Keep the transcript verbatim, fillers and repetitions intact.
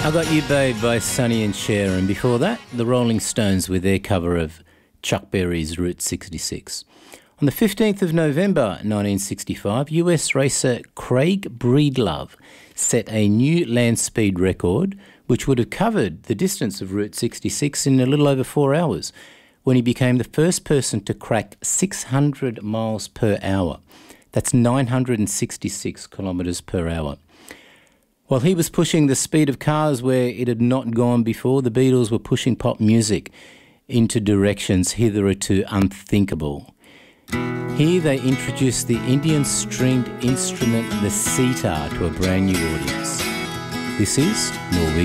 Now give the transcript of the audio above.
I Got You Babe by Sonny and Cher, and before that, the Rolling Stones with their cover of Chuck Berry's Route sixty-six. On the fifteenth of November nineteen sixty-five, U S racer Craig Breedlove set a new land speed record which would have covered the distance of Route sixty-six in a little over four hours when he became the first person to crack six hundred miles per hour. That's nine hundred sixty-six kilometres per hour. While he was pushing the speed of cars where it had not gone before, the Beatles were pushing pop music into directions hitherto unthinkable. Here they introduced the Indian stringed instrument, the sitar, to a brand new audience. This is Norwegian.